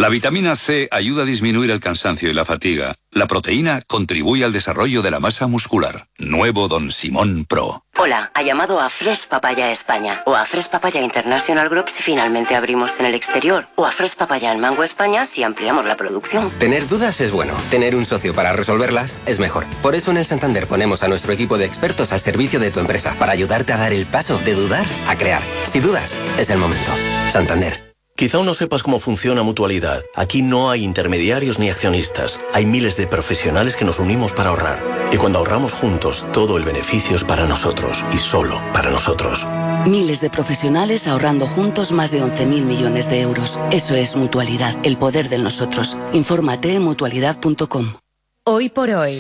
La vitamina C ayuda a disminuir el cansancio y la fatiga. La proteína contribuye al desarrollo de la masa muscular. Nuevo Don Simón Pro. Hola, ha llamado a Fresh Papaya España o a Fresh Papaya International Group si finalmente abrimos en el exterior o a Fresh Papaya en Mango España si ampliamos la producción. Tener dudas es bueno, tener un socio para resolverlas es mejor. Por eso en el Santander ponemos a nuestro equipo de expertos al servicio de tu empresa para ayudarte a dar el paso de dudar a crear. Si dudas, es el momento. Santander. Quizá aún no sepas cómo funciona Mutualidad. Aquí no hay intermediarios ni accionistas. Hay miles de profesionales que nos unimos para ahorrar. Y cuando ahorramos juntos, todo el beneficio es para nosotros y solo para nosotros. Miles de profesionales ahorrando juntos más de 11.000 millones de euros. Eso es Mutualidad, el poder del nosotros. Infórmate en mutualidad.com. Hoy por hoy,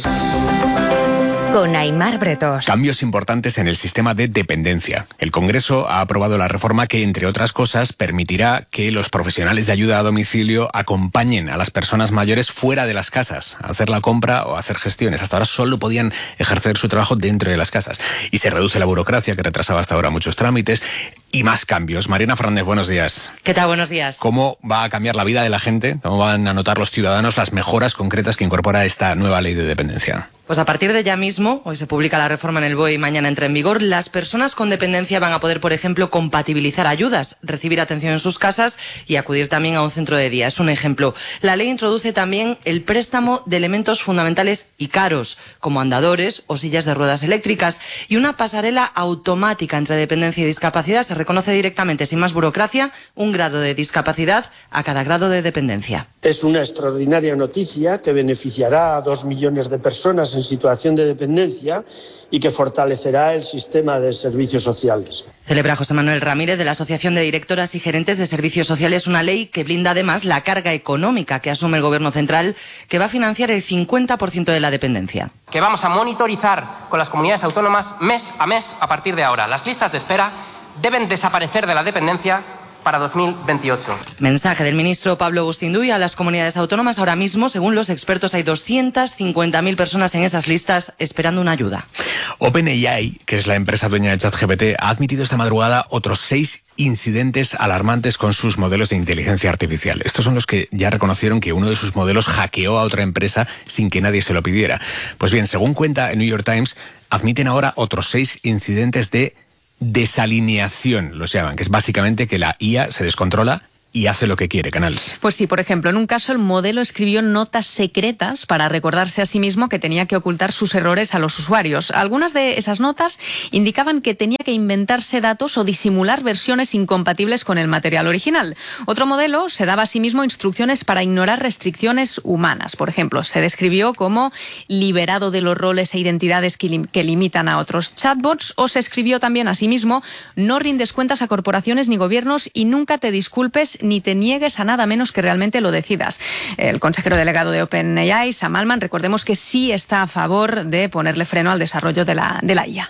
con Aimar Bretos. Cambios importantes en el sistema de dependencia. El Congreso ha aprobado la reforma que, entre otras cosas, permitirá que los profesionales de ayuda a domicilio acompañen a las personas mayores fuera de las casas, a hacer la compra o a hacer gestiones. Hasta ahora solo podían ejercer su trabajo dentro de las casas. Y se reduce la burocracia, que retrasaba hasta ahora muchos trámites, y más cambios. Mariana Fernández, buenos días. ¿Qué tal? Buenos días. ¿Cómo va a cambiar la vida de la gente? ¿Cómo van a notar los ciudadanos las mejoras concretas que incorpora esta nueva ley de dependencia? Pues a partir de ya mismo, hoy se publica la reforma en el BOE y mañana entra en vigor, las personas con dependencia van a poder, por ejemplo, compatibilizar ayudas, recibir atención en sus casas y acudir también a un centro de día. Es un ejemplo. La ley introduce también el préstamo de elementos fundamentales y caros, como andadores o sillas de ruedas eléctricas, y una pasarela automática entre dependencia y discapacidad. Se reconoce directamente, sin más burocracia, un grado de discapacidad a cada grado de dependencia. Es una extraordinaria noticia que beneficiará a 2 millones de personas en situación de dependencia y que fortalecerá el sistema de servicios sociales. Celebra José Manuel Ramírez de la Asociación de Directoras y Gerentes de Servicios Sociales una ley que blinda además la carga económica que asume el Gobierno central, que va a financiar el 50% de la dependencia. Que vamos a monitorizar con las comunidades autónomas mes a partir de ahora. Las listas de espera deben desaparecer de la dependencia para 2028. Mensaje del ministro Pablo Bustinduy a las comunidades autónomas. Ahora mismo, según los expertos, hay 250.000 personas en esas listas esperando una ayuda. OpenAI, que es la empresa dueña de ChatGPT, ha admitido esta madrugada otros 6 incidentes alarmantes con sus modelos de inteligencia artificial. Estos son los que ya reconocieron que uno de sus modelos hackeó a otra empresa sin que nadie se lo pidiera. Pues bien, según cuenta el New York Times, admiten ahora otros 6 incidentes de desalineación, los llaman, que es básicamente que la IA se descontrola y hace lo que quiere, Canals. Pues sí, por ejemplo, en un caso el modelo escribió notas secretas para recordarse a sí mismo que tenía que ocultar sus errores a los usuarios. Algunas de esas notas indicaban que tenía que inventarse datos o disimular versiones incompatibles con el material original. Otro modelo se daba a sí mismo instrucciones para ignorar restricciones humanas. Por ejemplo, se describió como liberado de los roles e identidades que limitan a otros chatbots, o se escribió también a sí mismo: no rindes cuentas a corporaciones ni gobiernos y nunca te disculpes ni te niegues a nada menos que realmente lo decidas. El consejero delegado de OpenAI, Sam Altman, recordemos que sí está a favor de ponerle freno al desarrollo de la IA.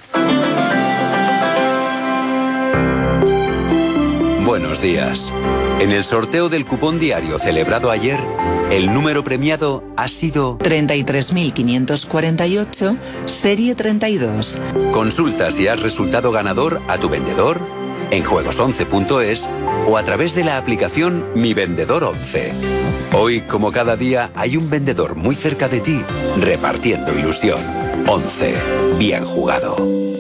Buenos días. En el sorteo del cupón diario celebrado ayer, el número premiado ha sido 33.548, serie 32. Consulta si has resultado ganador a tu vendedor, en juegos11.es o a través de la aplicación Mi Vendedor 11. Hoy, como cada día, hay un vendedor muy cerca de ti, repartiendo ilusión. 11. Bien jugado.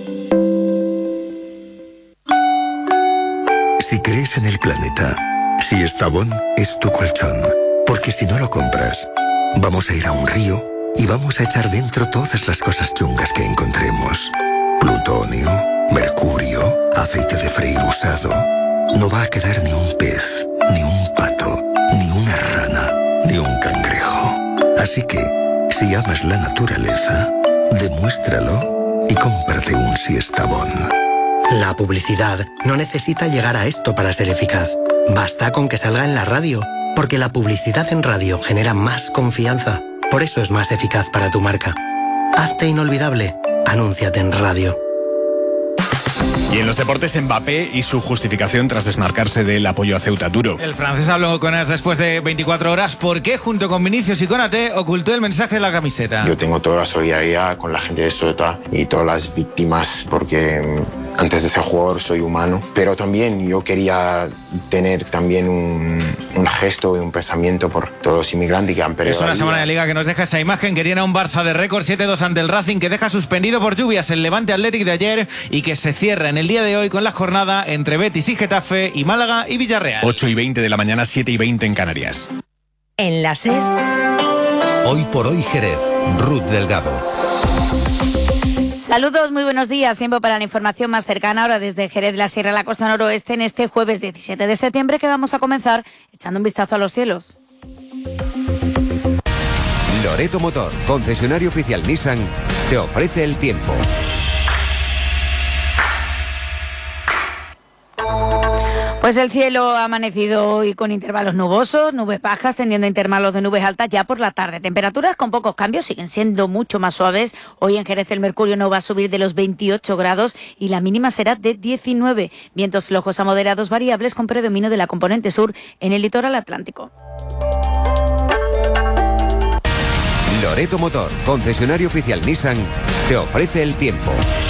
Si crees en el planeta, si Estavón es tu colchón, porque si no lo compras, vamos a ir a un río y vamos a echar dentro todas las cosas chungas que encontremos. Plutonio, mercurio, aceite de freír usado. No va a quedar ni un pez, ni un pato, ni una rana, ni un cangrejo. Así que, si amas la naturaleza, demuéstralo y cómprate un Siestabón. La publicidad no necesita llegar a esto para ser eficaz. Basta con que salga en la radio, porque la publicidad en radio genera más confianza. Por eso es más eficaz para tu marca. Hazte inolvidable. Anúnciate en radio. Y en los deportes, Mbappé y su justificación tras desmarcarse del apoyo a Ceuta. Duro. El francés habló con AS después de 24 horas porque, junto con Vinicius y Konaté, ocultó el mensaje de la camiseta. Yo tengo toda la solidaridad con la gente de Ceuta y todas las víctimas, porque antes de ser jugador soy humano, pero también yo quería tener también un gesto y un pensamiento por todos los inmigrantes que han perdido. Es una semana de Liga que nos deja esa imagen que tiene a un Barça de récord 7-2 ante el Racing, que deja suspendido por lluvias el Levante Athletic de ayer y que se cierra en el día de hoy con la jornada entre Betis y Getafe y Málaga y Villarreal. 8:20 de la mañana, 7:20 en Canarias. En la SER. Hoy por hoy Jerez, Ruth Delgado. Saludos, muy buenos días. Tiempo para la información más cercana ahora desde Jerez, la Sierra, la costa noroeste, en este jueves 17 de septiembre, que vamos a comenzar echando un vistazo a los cielos. Loreto Motor, concesionario oficial Nissan, te ofrece el tiempo. Pues el cielo ha amanecido hoy con intervalos nubosos, nubes bajas tendiendo a intervalos de nubes altas ya por la tarde. Temperaturas con pocos cambios, siguen siendo mucho más suaves. Hoy en Jerez el mercurio no va a subir de los 28 grados y la mínima será de 19. Vientos flojos a moderados variables con predominio de la componente sur en el litoral atlántico. Loreto Motor, concesionario oficial Nissan, te ofrece el tiempo.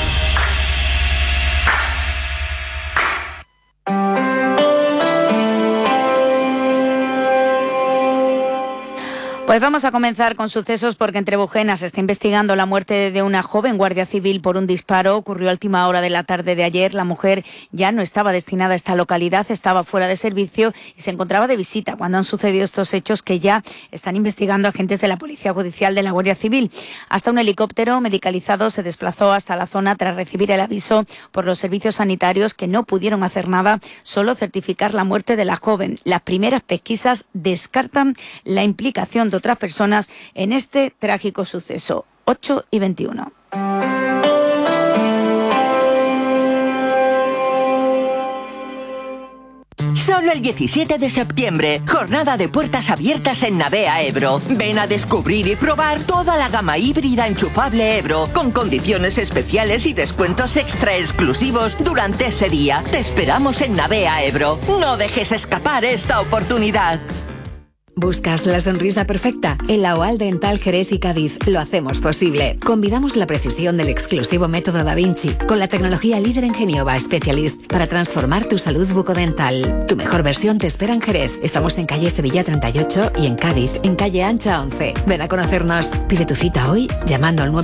Pues vamos a comenzar con sucesos porque en Trebujena se está investigando la muerte de una joven guardia civil por un disparo. Ocurrió a última hora de la tarde de ayer. La mujer ya no estaba destinada a esta localidad, estaba fuera de servicio y se encontraba de visita cuando han sucedido estos hechos que ya están investigando agentes de la Policía Judicial de la Guardia Civil. Hasta un helicóptero medicalizado se desplazó hasta la zona tras recibir el aviso por los servicios sanitarios, que no pudieron hacer nada, solo certificar la muerte de la joven. Las primeras pesquisas descartan la implicación de otras personas en este trágico suceso. 8:21. Solo el 17 de septiembre, jornada de puertas abiertas en Navea Ebro. Ven a descubrir y probar toda la gama híbrida enchufable Ebro, con condiciones especiales y descuentos extra exclusivos durante ese día. Te esperamos en Navea Ebro. No dejes escapar esta oportunidad. ¿Buscas la sonrisa perfecta? En la OAL Dental Jerez y Cádiz lo hacemos posible. Combinamos la precisión del exclusivo método Da Vinci con la tecnología líder en Genioba Specialist para transformar tu salud bucodental. Tu mejor versión te espera en Jerez. Estamos en calle Sevilla 38 y en Cádiz, en calle Ancha 11. Ven a conocernos. Pide tu cita hoy llamando al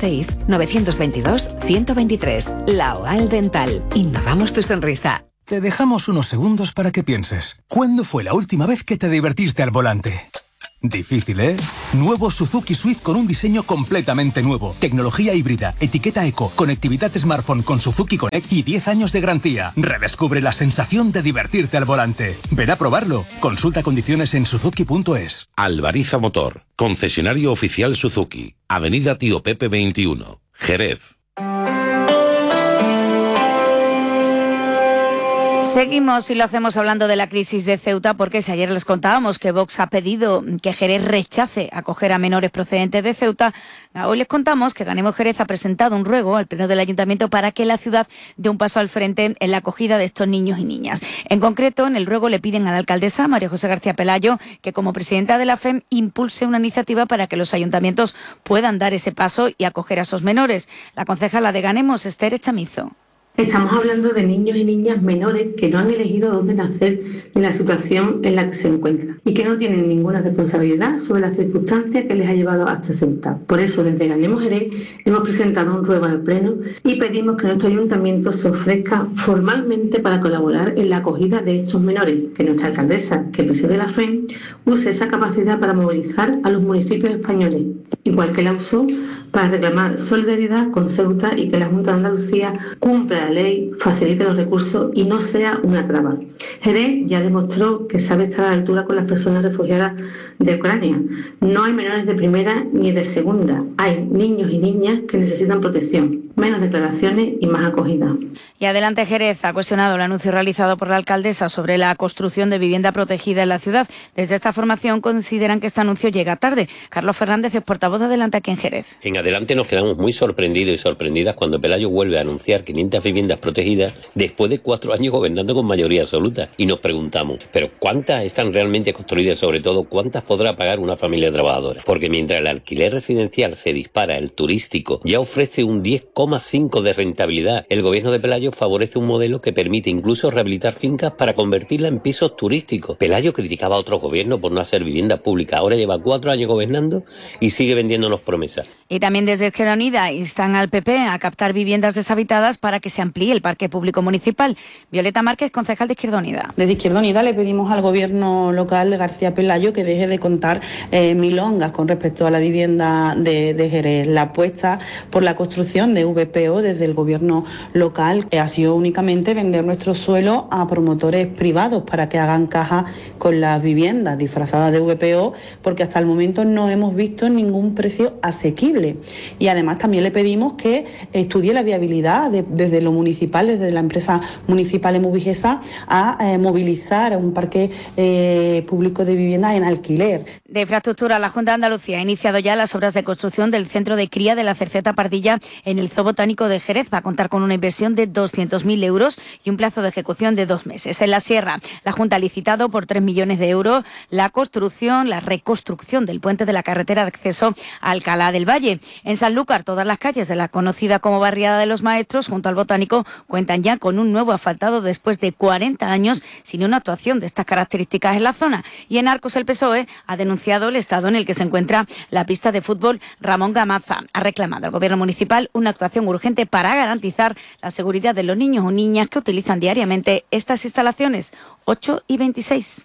956-922-123. La OAL Dental. Innovamos tu sonrisa. Te dejamos unos segundos para que pienses. ¿Cuándo fue la última vez que te divertiste al volante? Difícil, ¿eh? Nuevo Suzuki Swift con un diseño completamente nuevo. Tecnología híbrida, etiqueta eco, conectividad smartphone con Suzuki Connect y 10 años de garantía. Redescubre la sensación de divertirte al volante. Ven a probarlo. Consulta condiciones en suzuki.es. Alvariza Motor, concesionario oficial Suzuki. Avenida Tío Pepe 21, Jerez. Seguimos y lo hacemos hablando de la crisis de Ceuta, porque si ayer les contábamos que Vox ha pedido que Jerez rechace acoger a menores procedentes de Ceuta, hoy les contamos que Ganemos Jerez ha presentado un ruego al Pleno del Ayuntamiento para que la ciudad dé un paso al frente en la acogida de estos niños y niñas. En concreto, en el ruego le piden a la alcaldesa, María José García Pelayo, que como presidenta de la FEM impulse una iniciativa para que los ayuntamientos puedan dar ese paso y acoger a esos menores. La concejala de Ganemos, Esther Echamizo. Estamos hablando de niños y niñas menores que no han elegido dónde nacer ni la situación en la que se encuentran y que no tienen ninguna responsabilidad sobre las circunstancias que les ha llevado hasta Ceuta. Por eso, desde Ganemos Jerez hemos presentado un ruego al Pleno y pedimos que nuestro ayuntamiento se ofrezca formalmente para colaborar en la acogida de estos menores, que nuestra alcaldesa, que preside la FEM, use esa capacidad para movilizar a los municipios españoles, igual que la usó para reclamar solidaridad con Ceuta y que la Junta de Andalucía cumpla la ley, facilite los recursos y no sea una traba. Jerez ya demostró que sabe estar a la altura con las personas refugiadas de Ucrania. No hay menores de primera ni de segunda. Hay niños y niñas que necesitan protección, menos declaraciones y más acogida. Y Adelante Jerez ha cuestionado el anuncio realizado por la alcaldesa sobre la construcción de vivienda protegida en la ciudad. Desde esta formación consideran que este anuncio llega tarde. Carlos Fernández es portavoz de Adelante aquí en Jerez. En adelante nos quedamos muy sorprendidos y sorprendidas cuando Pelayo vuelve a anunciar 500 viviendas protegidas después de 4 años gobernando con mayoría absoluta. Y nos preguntamos, ¿pero cuántas están realmente construidas? Sobre todo, ¿cuántas podrá pagar una familia trabajadora? Porque mientras el alquiler residencial se dispara, el turístico ya ofrece un 10,5 de rentabilidad. El gobierno de Pelayo favorece un modelo que permite incluso rehabilitar fincas para convertirla en pisos turísticos. Pelayo criticaba a otros gobiernos por no hacer vivienda pública. Ahora lleva 4 años gobernando y sigue vendiéndonos promesas. Y también desde Izquierda Unida instan al PP a captar viviendas deshabitadas para que se amplíe el parque público municipal. Violeta Márquez, concejal de Izquierda Unida. Desde Izquierda Unida le pedimos al gobierno local de García Pelayo que deje de contar milongas con respecto a la vivienda de Jerez. La apuesta por la construcción de VPO desde el gobierno local ha sido únicamente vender nuestro suelo a promotores privados para que hagan caja con las viviendas disfrazadas de VPO, porque hasta el momento no hemos visto ningún precio asequible. Y además también le pedimos que estudie la viabilidad desde lo municipal, desde la empresa municipal Emubigesa, a movilizar un parque público de viviendas en alquiler. De infraestructura, la Junta de Andalucía ha iniciado ya las obras de construcción del centro de cría de la cerceta pardilla en el Zoo Botánico de Jerez. Va a contar con una inversión de 200.000 euros y un plazo de ejecución de 2 meses. En la Sierra, la Junta ha licitado por 3 millones de euros la reconstrucción del puente de la carretera de acceso a Alcalá del Valle. En Sanlúcar, todas las calles de la conocida como Barriada de los Maestros, junto al Botánico, cuentan ya con un nuevo asfaltado después de 40 años sin una actuación de estas características en la zona. Y en Arcos, el PSOE ha denunciado el estado en el que se encuentra la pista de fútbol Ramón Gamaza. Ha reclamado al gobierno municipal una actuación urgente para garantizar la seguridad de los niños o niñas que utilizan diariamente estas instalaciones. 8:26.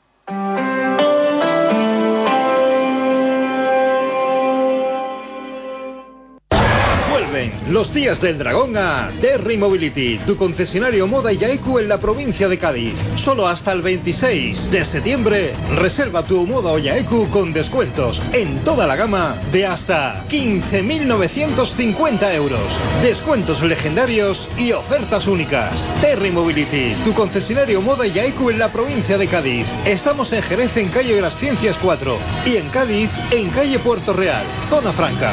Los días del dragón a Terry Mobility, tu concesionario moda y Yaiku en la provincia de Cádiz. Solo hasta el 26 de septiembre, reserva tu moda o Yaiku con descuentos en toda la gama de hasta 15.950 euros. Descuentos legendarios y ofertas únicas. Terry Mobility, tu concesionario moda y Yaiku en la provincia de Cádiz. Estamos en Jerez, en calle de las Ciencias 4, y en Cádiz, en calle Puerto Real, zona franca.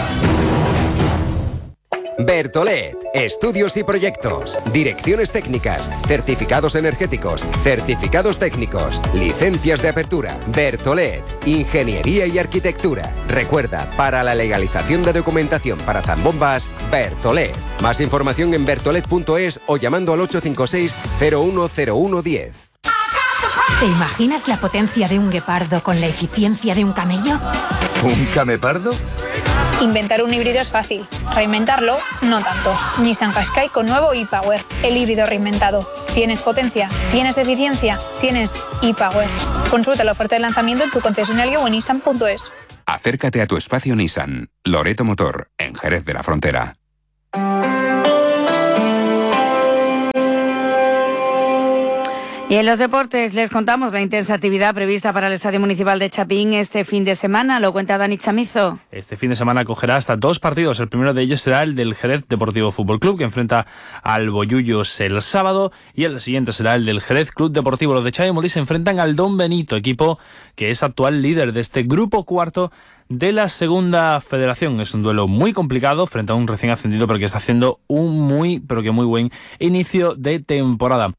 Bertolet, estudios y proyectos, direcciones técnicas, certificados energéticos, certificados técnicos, licencias de apertura. Bertolet, ingeniería y arquitectura. Recuerda, para la legalización de documentación para zambombas, Bertolet. Más información en bertolet.es o llamando al 856-010110. ¿Te imaginas la potencia de un guepardo con la eficiencia de un camello? ¿Un camepardo? Inventar un híbrido es fácil, reinventarlo no tanto. Nissan Qashqai con nuevo e-Power, el híbrido reinventado. ¿Tienes potencia? ¿Tienes eficiencia? ¿Tienes e-Power? Consulta la oferta de lanzamiento en tu concesionario o en nissan.es. Acércate a tu espacio Nissan, Loreto Motor, en Jerez de la Frontera. Y en los deportes les contamos la intensa actividad prevista para el Estadio Municipal de Chapín este fin de semana. Lo cuenta Dani Chamizo. Este fin de semana acogerá hasta 2 partidos. El primero de ellos será el del Jerez Deportivo Fútbol Club, que enfrenta al Bollullos el sábado, y el siguiente será el del Jerez Club Deportivo. Los de Xavi Molí se enfrentan al Don Benito, equipo que es actual líder de este grupo cuarto de la Segunda Federación. Es un duelo muy complicado frente a un recién ascendido, pero que está haciendo un muy buen inicio de temporada.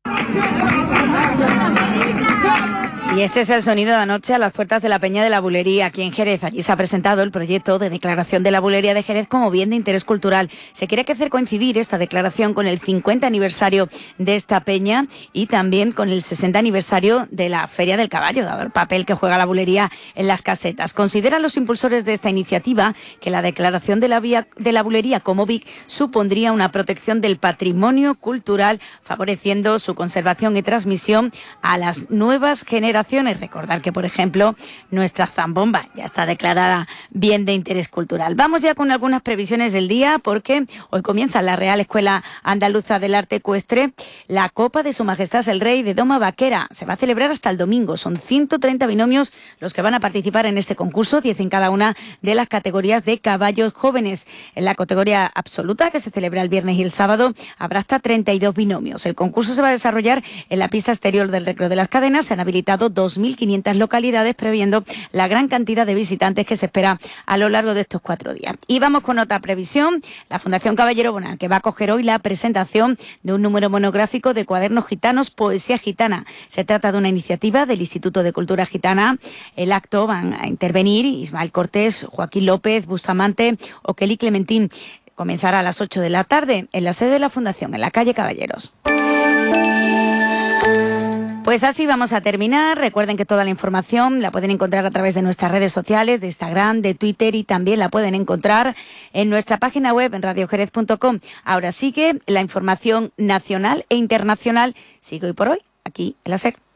Y este es el sonido de anoche a las puertas de la Peña de la Bulería, aquí en Jerez. Allí se ha presentado el proyecto de declaración de la Bulería de Jerez como bien de interés cultural. Se quiere hacer coincidir esta declaración con el 50 aniversario de esta peña y también con el 60 aniversario de la Feria del Caballo, dado el papel que juega la bulería en las casetas. Consideran los impulsores de esta iniciativa que la declaración de la bulería como BIC supondría una protección del patrimonio cultural, favoreciendo su conservación y transmisión a las nuevas generaciones. Recordar que, por ejemplo, nuestra zambomba ya está declarada bien de interés cultural. Vamos ya con algunas previsiones del día, porque hoy comienza la Real Escuela Andaluza del Arte Ecuestre la Copa de Su Majestad el Rey de Doma Vaquera. Se va a celebrar hasta el domingo. Son 130 binomios los que van a participar en este concurso, 10 en cada una de las categorías de caballos jóvenes. En la categoría absoluta, que se celebra el viernes y el sábado, habrá hasta 32 binomios. El concurso se va a desarrollar en la pista exterior del Recreo de las Cadenas. Se han habilitado 2.500 localidades, previendo la gran cantidad de visitantes que se espera a lo largo de estos 4 días. Y vamos con otra previsión. La Fundación Caballero Bonal, que va a acoger hoy la presentación de un número monográfico de cuadernos gitanos, Poesía Gitana. Se trata de una iniciativa del Instituto de Cultura Gitana. El acto van a intervenir Ismael Cortés, Joaquín López, Bustamante o Kelly Clementín. Comenzará a las 8 de la tarde en la sede de la Fundación, en la calle Caballeros. Pues así vamos a terminar. Recuerden que toda la información la pueden encontrar a través de nuestras redes sociales, de Instagram, de Twitter, y también la pueden encontrar en nuestra página web en radiojerez.com. Ahora sigue la información nacional e internacional. Sigue hoy por hoy aquí en la SER.